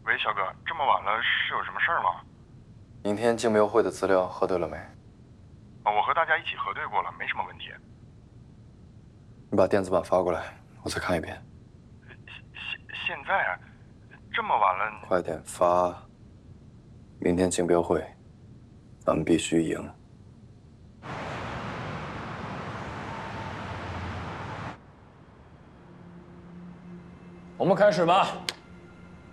喂，小哥，这么晚了是有什么事儿吗？ 明天竞标会的资料核对了没？ 我和大家一起核对过了，没什么问题。 你把电子版发过来，我再看一遍。 现在啊，这么晚了， 快点发！明天竞标会，咱们必须赢。 我们开始吧。